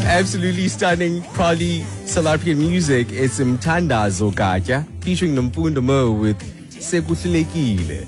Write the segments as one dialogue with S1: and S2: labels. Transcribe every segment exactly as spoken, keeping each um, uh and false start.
S1: Absolutely stunning, probably South African music. It's Mthandazo Katya, featuring Nomfundo Mo with Sekuhlelekile.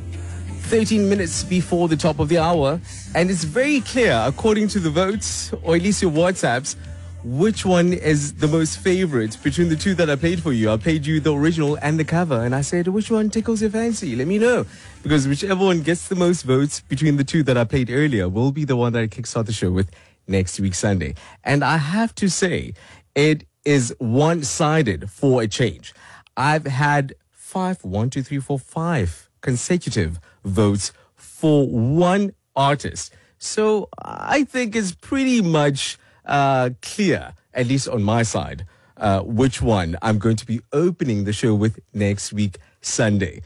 S1: thirteen minutes before the top of the hour, and it's very clear, according to the votes, or at least your WhatsApps, which one is the most favorite between the two that I played for you. I played you the original and the cover, and I said, which one tickles your fancy? Let me know. Because whichever one gets the most votes between the two that I played earlier will be the one that I kickstart the show with next week Sunday. And I have to say, it is one-sided for a change. I've had five, one, two, three, four, five consecutive votes for one artist. So I think it's pretty much uh, clear, at least on my side, uh, which one I'm going to be opening the show with next week Sunday.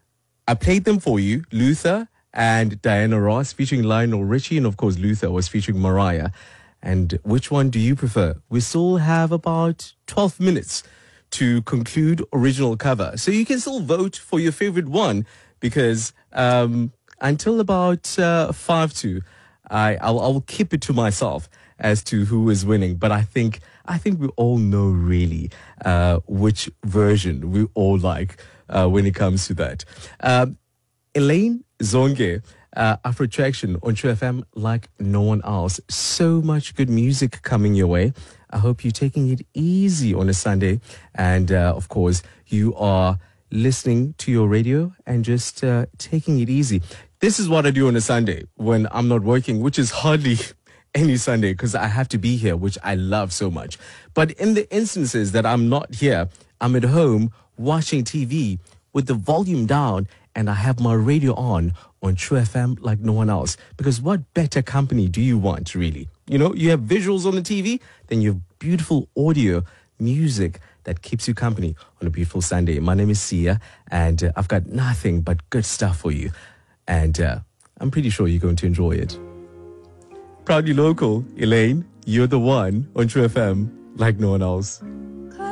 S1: I played them for you, Luther and Diana Ross featuring Lionel Richie, and of course Luther was featuring Mariah. And which one do you prefer? We still have about twelve minutes to conclude original cover. So you can still vote for your favorite one, because um, until about uh, five to, I, I'll, I'll keep it to myself as to who is winning. But I think I think we all know really uh, which version we all like uh, when it comes to that. Um, Elaine Zonke, uh, Afro Traction on True F M like no one else. So much good music coming your way. I hope you're taking it easy on a Sunday. And uh, of course, you are listening to your radio and just uh, taking it easy. This is what I do on a Sunday when I'm not working, which is hardly any Sunday because I have to be here, which I love so much. But in the instances that I'm not here, I'm at home watching T V with the volume down, and I have my radio on on True F M like no one else. Because what better company do you want, really? You know, you have visuals on the T V, then you have beautiful audio, music that keeps you company on a beautiful Sunday. My name is Sia, and uh, I've got nothing but good stuff for you. And uh, I'm pretty sure you're going to enjoy it. Proudly local, Elaine, you're the one on True F M like no one else.